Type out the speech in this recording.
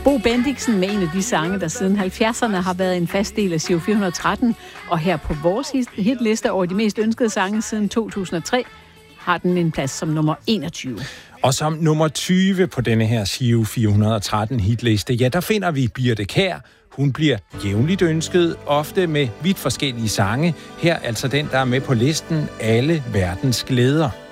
Bo Bendiksen med en af de sange, der siden 70'erne har været en fast del af Giro 413, og her på vores hitliste over de mest ønskede sange siden 2003, har den en plads som nummer 21. Og som nummer 20 på denne her Giro 413 hitliste, ja, der finder vi Birthe Kjær. Hun bliver jævnligt ønsket, ofte med vidt forskellige sange. Her altså den, der er med på listen, Alle verdens glæder.